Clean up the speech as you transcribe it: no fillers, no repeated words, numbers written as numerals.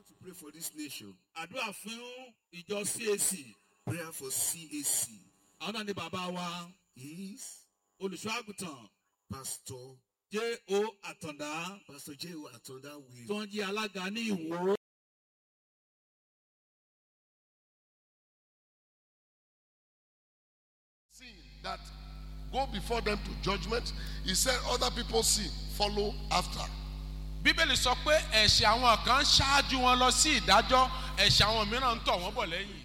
want to pray for this nation. Àdúrà fún ìjọ CAC. Prayer for CAC. Àwọn náà ni bàbá wa. Is Olùṣọ́ àgùntàn. Pastor J.O. Àtàndá. Pastor J.O. Àtàndá will Tó ń jí alága ní Ìwó. Sin that go before them to judgment. He said other people sin, follow after. Bíbélì sọ pé ẹ̀ṣẹ̀ àwọn kan ṣáájú wọn lọ sí ìdájọ́, ẹ̀ṣẹ̀ àwọn mìíràn ń tọ̀ wọ́n bọ̀ lẹ́yìn.